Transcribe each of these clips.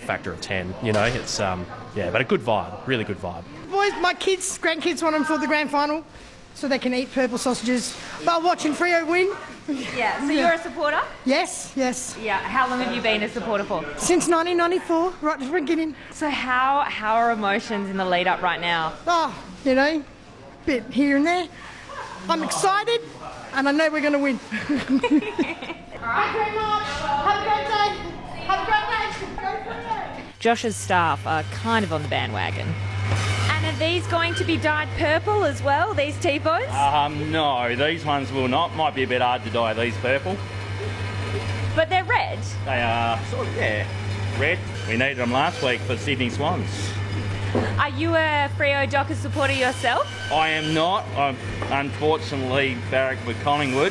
factor of 10. You know, it's but a good vibe, really good vibe. Boys, my grandkids want them for the grand final so they can eat purple sausages. But watching Freo win. Yeah, so you're a supporter? Yes. Yeah, how long have you been a supporter for? Since 1994, right at the beginning. So how are emotions in the lead up right now? Oh, you know, bit here and there. I'm excited and I know we're going to win. Thank you very much. Have a great day. Have a great day. Go Freo. Josh's staff are kind of on the bandwagon. And are these going to be dyed purple as well, these T-boys? No, these ones will not. Might be a bit hard to dye these purple. But they're red. They are red. We needed them last week for Sydney Swans. Are you a Freo Dockers supporter yourself? I am not. I'm unfortunately barracked with Collingwood.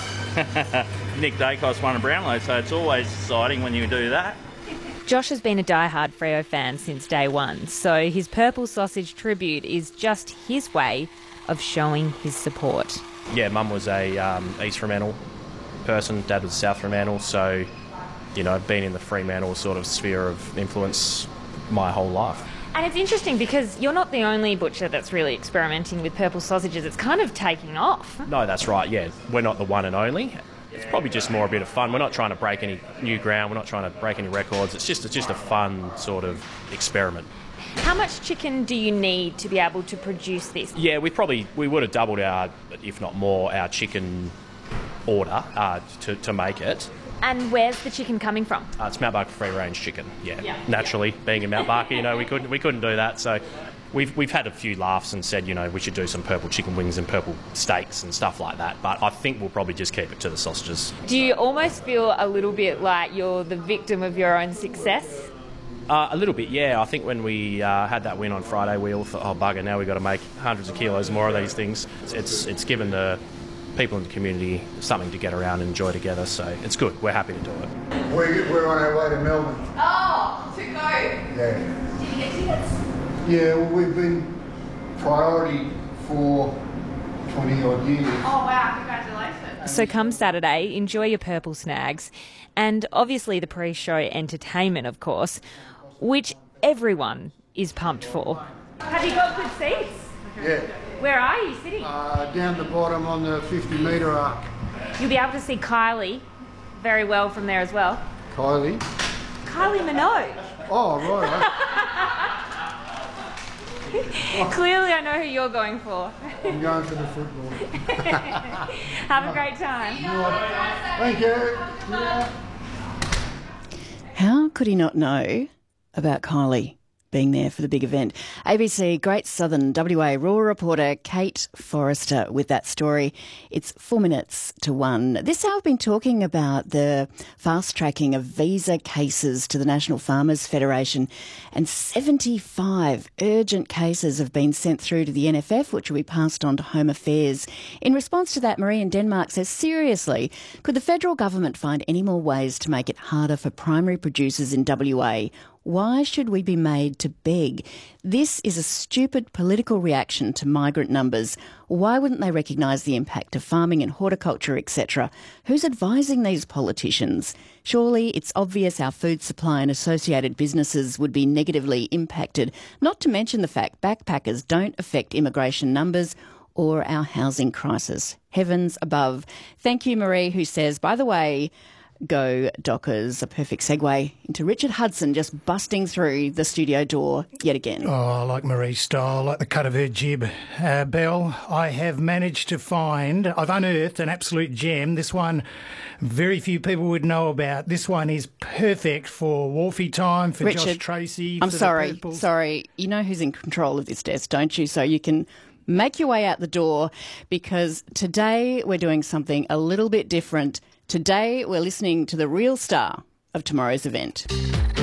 Nick Dacos won a Brownlow, so it's always exciting when you do that. Josh has been a diehard Freo fan since day one, so his purple sausage tribute is just his way of showing his support. Yeah, Mum was a East Fremantle person, Dad was South Fremantle, so, you know, I've been in the Fremantle sort of sphere of influence my whole life. And it's interesting because you're not the only butcher that's really experimenting with purple sausages. It's kind of taking off. No, that's right, yeah. We're not the one and only. It's probably just more a bit of fun. We're not trying to break any new ground. We're not trying to break any records. It's just a fun sort of experiment. How much chicken do you need to be able to produce this? Yeah, we would have doubled our, if not more, our chicken order to make it. And where's the chicken coming from? It's Mount Barker free range chicken. Yeah. Naturally, being in Mount Barker, you know, we couldn't do that. So we've had a few laughs and said, you know, we should do some purple chicken wings and purple steaks and stuff like that. But I think we'll probably just keep it to the sausages. Do you almost feel a little bit like you're the victim of your own success? A little bit, yeah. I think when we had that win on Friday, we all thought, oh, bugger, now we've got to make hundreds of kilos more of these things. It's given the people in the community something to get around and enjoy together, so it's good. We're happy to do it. We're on our way to Melbourne. Oh, to go? Yeah. Did you get tickets? Yeah, well, we've been priority for 20-odd years. Oh, wow, congratulations. So come Saturday, enjoy your purple snags, and obviously the pre-show entertainment, of course, which everyone is pumped for. Have you got good seats? Yeah. Where are you sitting? Down the bottom on the 50-metre arc. You'll be able to see Kylie very well from there as well. Kylie Minogue. Oh, right. Clearly I know who you're going for. I'm going for the football. Have a great time. Thank you. Yeah. How could he not know about Kylie being there for the big event? ABC Great Southern WA rural reporter Kate Forrester with that story. It's 4 minutes to 1. This hour I've been talking about the fast-tracking of visa cases to the National Farmers Federation, and 75 urgent cases have been sent through to the NFF, which will be passed on to Home Affairs. In response to that, Marie in Denmark says, seriously, could the federal government find any more ways to make it harder for primary producers in WA? Why should we be made to beg? This is a stupid political reaction to migrant numbers. Why wouldn't they recognise the impact of farming and horticulture, etc.? Who's advising these politicians? Surely it's obvious our food supply and associated businesses would be negatively impacted, not to mention the fact backpackers don't affect immigration numbers or our housing crisis. Heavens above. Thank you, Marie, who says, by the way, go Dockers, a perfect segue into Richard Hudson just busting through the studio door yet again. Oh, I like Marie's style, like the cut of her jib. Belle, I have managed to find, I've unearthed an absolute gem. This one very few people would know about. This one is perfect for Wharfie time, for Richard, Josh Tracy. I'm sorry. You know who's in control of this desk, don't you? So you can make your way out the door, because today we're doing something a little bit different. Today, we're listening to the real star of tomorrow's event.